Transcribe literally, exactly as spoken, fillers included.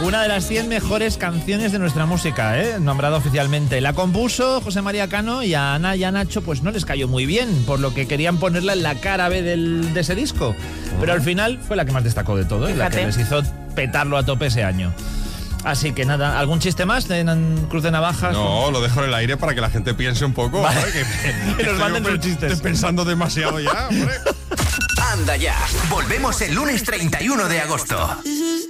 Una de las cien mejores canciones de nuestra música, ¿eh? Nombrada oficialmente. La compuso José María Cano y a Ana y a Nacho pues no les cayó muy bien, por lo que querían ponerla en la cara B del, de ese disco. Pero al final fue la que más destacó de todo, ¿eh? La que les hizo petarlo a tope ese año. Así que nada, ¿algún chiste más en Cruz de Navajas? No, lo dejo en el aire para que la gente piense un poco. Vale. ¿Vale? Que, que nos manden sus chistes. Estoy pensando demasiado ya, hombre. Anda ya, volvemos el lunes treinta y uno de agosto.